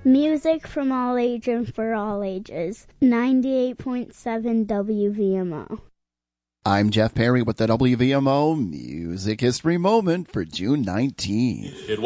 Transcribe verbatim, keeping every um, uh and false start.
Music from all age and for all ages. ninety-eight point seven W V M O. I'm Jeff Perry with the W V M O Music History Moment for June nineteenth. It